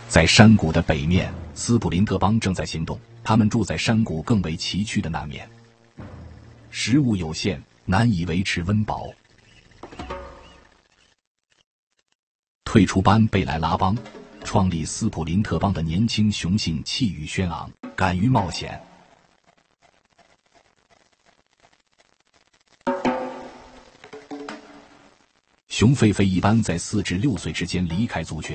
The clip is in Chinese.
在山谷的北面，斯普林特邦正在行动，他们住在山谷更为崎岖的那面。食物有限，难以维持温饱。退出班贝莱拉邦，创立斯普林特邦的年轻雄性气宇轩昂，敢于冒险。雄狒狒一般在4至6岁之间离开族群。